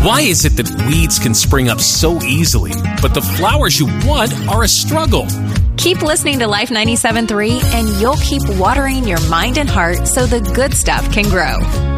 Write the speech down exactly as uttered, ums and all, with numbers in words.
Why is it that weeds can spring up so easily, but the flowers you want are a struggle? Keep listening to Life ninety-seven point three, and you'll keep watering your mind and heart so the good stuff can grow.